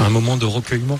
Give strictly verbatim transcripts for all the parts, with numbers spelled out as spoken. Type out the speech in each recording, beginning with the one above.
Un moment de recueillement.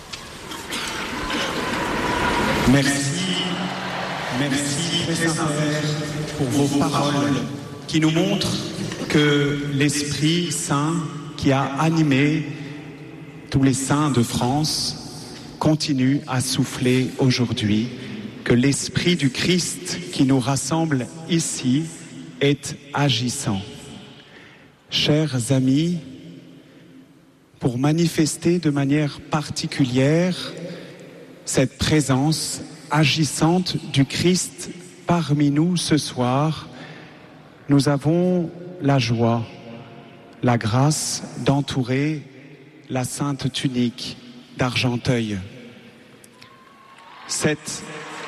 Merci, merci très Saint-Père pour vos paroles qui nous montrent que l'Esprit Saint qui a animé tous les saints de France continue à souffler aujourd'hui, que l'Esprit du Christ qui nous rassemble ici est agissant. Chers amis, pour manifester de manière particulière cette présence agissante du Christ parmi nous ce soir, nous avons la joie, la grâce d'entourer la sainte tunique d'Argenteuil. Cette,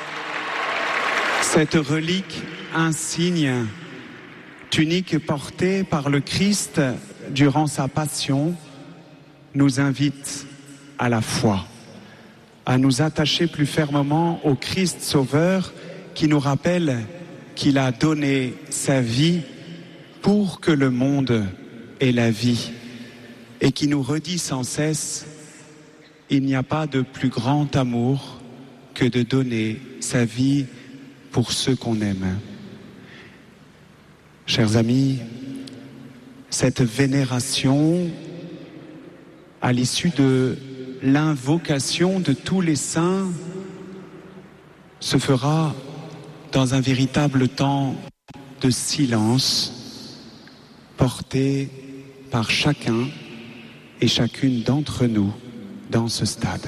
cette relique insigne, tunique portée par le Christ durant sa passion, nous invite à la foi, à nous attacher plus fermement au Christ Sauveur qui nous rappelle qu'il a donné sa vie pour que le monde ait la vie et qui nous redit sans cesse: il n'y a pas de plus grand amour que de donner sa vie pour ceux qu'on aime. Chers amis, cette vénération, à l'issue de l'invocation de tous les saints, se fera dans un véritable temps de silence, porté par chacun et chacune d'entre nous dans ce stade.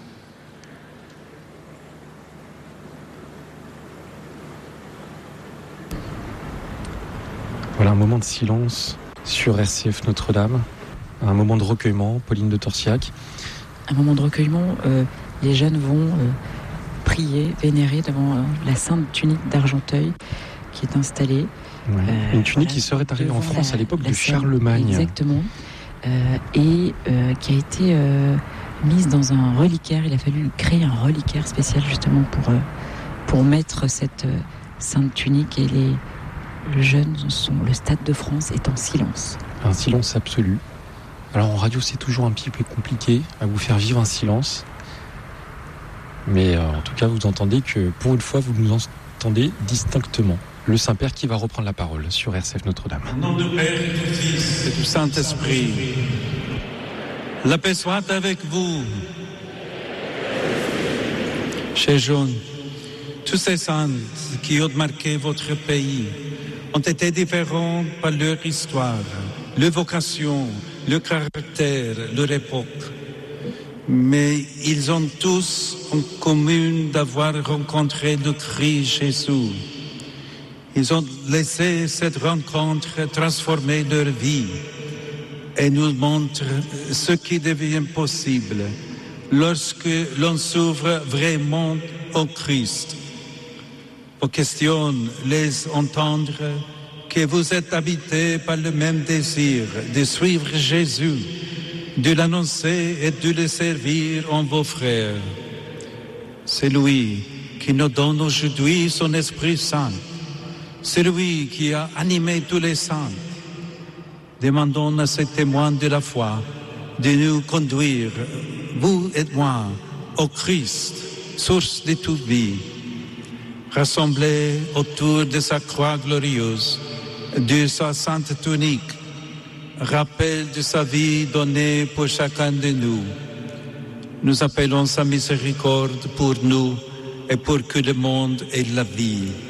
Voilà un moment de silence sur R C F Notre-Dame, un moment de recueillement, Pauline de Torsiac. Un moment de recueillement, euh, les jeunes vont euh, prier, vénérer devant euh, la sainte tunique d'Argenteuil qui est installée. Ouais. Euh, Une tunique voilà, qui serait arrivée en France la, à l'époque de scène, Charlemagne. Exactement. Euh, et euh, qui a été euh, mise dans un reliquaire. Il a fallu créer un reliquaire spécial justement pour, euh, pour mettre cette euh, sainte tunique, et les jeunes sont, le Stade de France est en silence. Un silence absolu. Alors en radio c'est toujours un petit peu compliqué à vous faire vivre un silence. Mais euh, en tout cas vous entendez que pour une fois vous nous entendez distinctement. Le Saint-Père qui va reprendre la parole sur R C F Notre-Dame. Au nom du Père et du Fils et du Saint-Esprit, la paix soit avec vous. Chers jeunes, tous ces saints qui ont marqué votre pays ont été différents par leur histoire, leur vocation, leur caractère, leur époque. Mais ils ont tous en commun d'avoir rencontré le Christ Jésus. Ils ont laissé cette rencontre transformer leur vie et nous montre ce qui devient possible lorsque l'on s'ouvre vraiment au Christ. Vos questions laissent entendre que vous êtes habités par le même désir de suivre Jésus, de l'annoncer et de le servir en vos frères. C'est lui qui nous donne aujourd'hui son Esprit Saint. C'est lui qui a animé tous les saints. Demandons à ces témoins de la foi de nous conduire, vous et moi, au Christ, source de toute vie. Rassemblés autour de sa croix glorieuse, de sa sainte tunique, rappel de sa vie donnée pour chacun de nous. Nous appelons sa miséricorde pour nous et pour que le monde ait la vie.